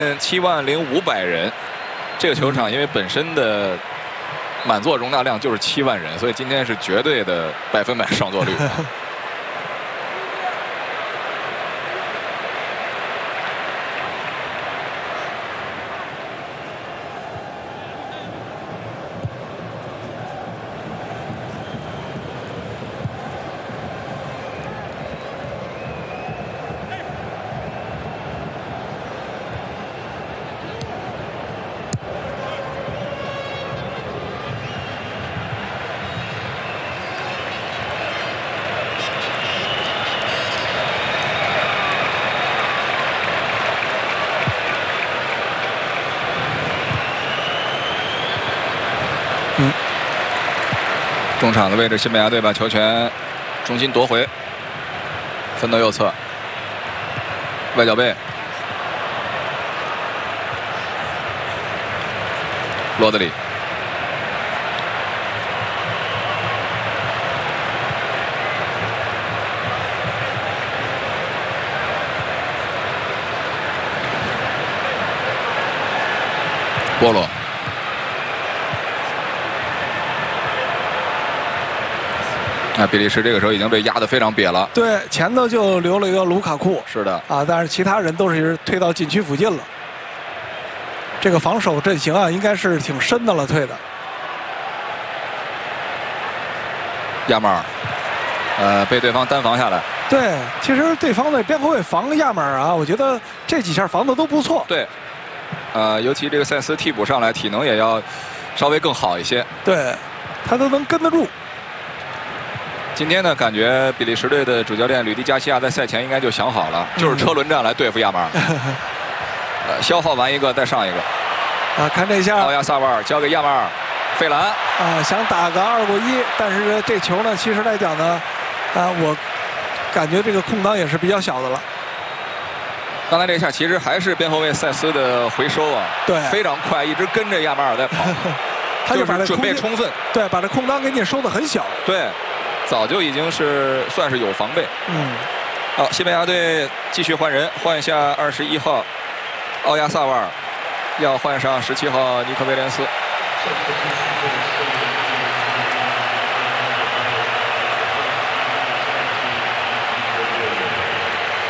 70500人。这个球场因为本身的满座容纳量就是7万人，所以今天是绝对的100%上座率。中场的位置，西班牙队把球权重新夺回，分到右侧，外脚背，罗德里，波罗。 那比利时这个时候已经被压得非常瘪了。 对，前头就留了一个卢卡库。 是的啊，但是其他人都是退到禁区附近了。这个防守阵型啊，应该是挺深的了，退的。 亚马尔，被对方单防下来。 对，其实对方的边后卫防亚马尔啊，我觉得这几下防的都不错。 对，尤其这个塞斯替补上来，体能也要稍微更好一些。 对，他都能跟得住。 今天呢，感觉比利时队的主教练吕迪加西亚在赛前应该就想好了，就是车轮战来对付亚马尔。消耗完一个再上一个。 啊，看这下， 奥亚萨瓦尔交给亚马尔，费兰。 啊，想打个2过1，但是这球呢，其实来讲呢，我感觉这个空当也是比较小的了。 刚才这一下其实还是边后卫塞斯的回收啊， 对， 非常快，一直跟着亚马尔在跑， 他就把这准备充分， 对，把这空当给你收得很小。 对。 早就已经是算是有防备。好，西班牙队继续换人，换下21号奥亚萨瓦尔，要换上17号尼克威廉斯。